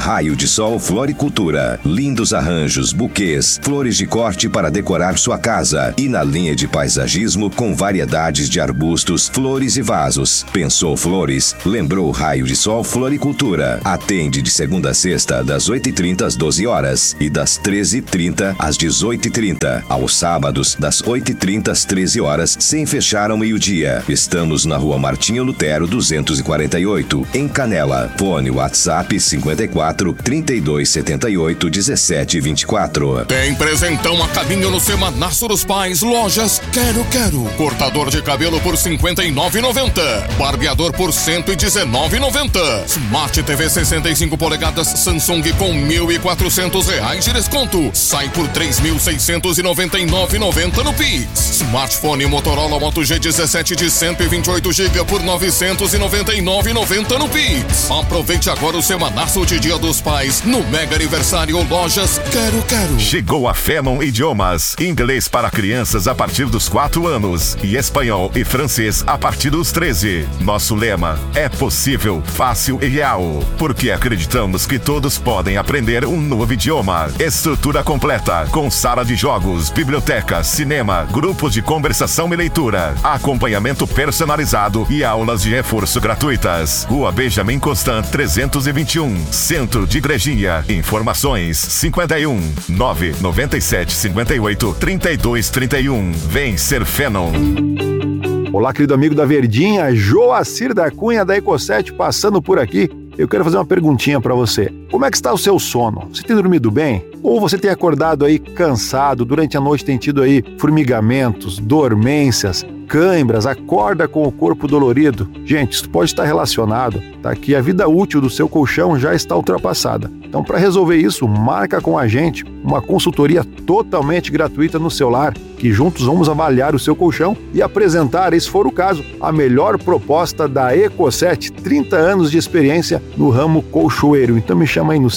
Raio de Sol Floricultura. Lindos arranjos, buquês, flores de corte para decorar sua casa. E na linha de paisagismo com variedades de arbustos, flores e vasos. Pensou flores? Lembrou Raio de Sol Floricultura. Atende de segunda a sexta, das 8h30 às 12 horas e das 13h30 às 18h30. Aos sábados, das 8h30 às 13 horas, sem fechar ao meio-dia. Estamos na Rua Martinho Lutero 248, em Canela. Fone WhatsApp 54 32 78 17 24. Tem presentão a caminho no Semanaço dos Pais. Lojas Quero. Cortador de cabelo por R$ 59,90. Barbeador por R$ 119,90. Smart TV 65 polegadas Samsung com R$ 1.400 de desconto. Sai por R$ 3.699,90 no Pix. Smartphone Motorola Moto G17 de 128 GB por R$ 999,90 no Pix. Aproveite agora o Semanaço de Dia dos Pais no Mega Aniversário Lojas Quero. Chegou a Phenom Idiomas. Inglês para crianças a partir dos 4 anos e espanhol e francês a partir dos 13. Nosso lema é possível, fácil e real, porque acreditamos que todos podem aprender um novo idioma. Estrutura completa, com sala de jogos, biblioteca, cinema, grupos de conversação e leitura, acompanhamento personalizado e aulas de reforço gratuitas. Rua Benjamin Constant 321, Centro de Igrejinha. Informações 51 997 58 32 31. Vem ser Phenom. Olá, querido amigo da Verdinha, Joacir da Cunha da Eco7 passando por aqui. Eu quero fazer uma perguntinha pra você. Como é que está o seu sono? Você tem dormido bem? Ou você tem acordado aí cansado, durante a noite tem tido aí formigamentos, dormências, cãibras, acorda com o corpo dolorido? Gente, isso pode estar relacionado, tá? Que a vida útil do seu colchão já está ultrapassada. Então, para resolver isso, marca com a gente uma consultoria totalmente gratuita no seu lar, que juntos vamos avaliar o seu colchão e apresentar, se for o caso, a melhor proposta da Eco7, 30 anos de experiência no ramo colchoeiro. Então me chama aí no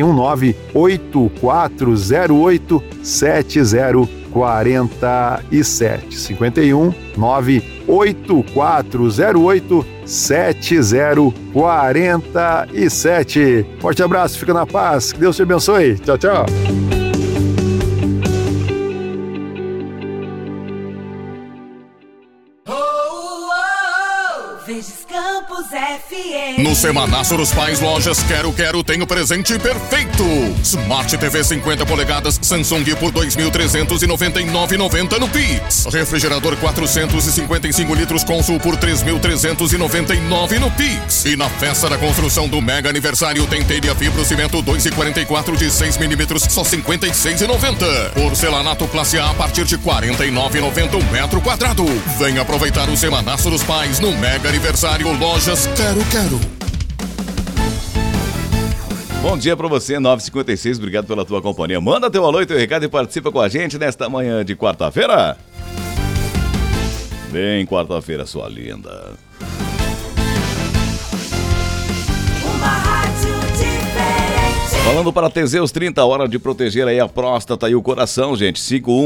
519-8408-7047. 519-8408-7047. Forte abraço, fica na paz, que Deus te abençoe. Tchau, tchau. No Semanaço dos Pais, Lojas Quero tem o presente perfeito. Smart TV 50 polegadas Samsung por R$ 2.399,90 no Pix. Refrigerador 455 litros Consul por R$ 3.399 no Pix. E na festa da construção do Mega Aniversário tem telha fibrocimento 2,44 de 6 mm, só R$ 56,90. Porcelanato classe A partir de R$ 49,90 o metro quadrado. Vem aproveitar o Semanaço dos Pais no Mega Aniversário Lojas Quero. Bom dia pra você, 9h56, obrigado pela tua companhia. Manda teu alô e teu recado e participa com a gente nesta manhã de quarta-feira. Vem quarta-feira, sua linda. Uma rádio diferente. Falando para Teseus 30, hora de proteger aí a próstata e o coração, gente.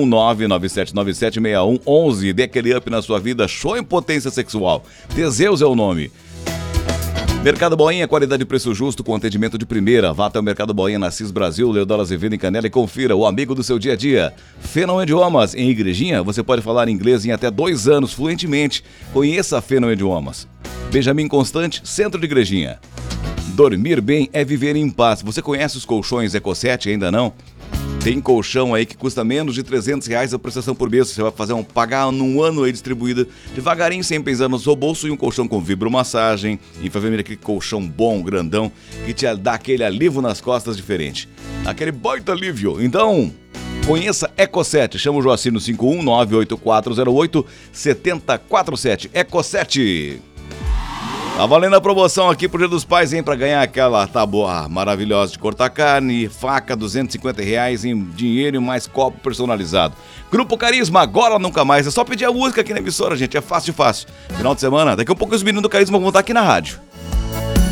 51997976111. Dê aquele up na sua vida, show em potência sexual. Teseus é o nome. Mercado Boinha, qualidade e preço justo com atendimento de primeira. Vá até o Mercado Boinha na CIS Brasil, Leodoro Azevedo em Canela e confira o amigo do seu dia a dia. Phenom Idiomas, em Igrejinha, você pode falar inglês em até 2 anos fluentemente. Conheça a Phenom Idiomas. Benjamin Constant, Centro de Igrejinha. Dormir bem é viver em paz. Você conhece os colchões Eco7? Ainda não? Tem colchão aí que custa menos de R$300 a prestação por mês. Você vai pagar num ano aí distribuída devagarinho, sem pensar no seu bolso. E um colchão com vibromassagem, enfermeira, aquele colchão bom, grandão, que te dá aquele alívio nas costas diferente. Aquele baita alívio. Então, conheça Eco7. Chama o Joacir no 5198408-7047. Eco7. Tá valendo a promoção aqui pro Dia dos Pais, hein? Pra ganhar aquela tábua maravilhosa de cortar carne, faca, R$250 em dinheiro e mais copo personalizado. Grupo Carisma, agora ou nunca mais. É só pedir a música aqui na emissora, gente. É fácil. Final de semana, daqui a pouco os meninos do Carisma vão estar aqui na rádio.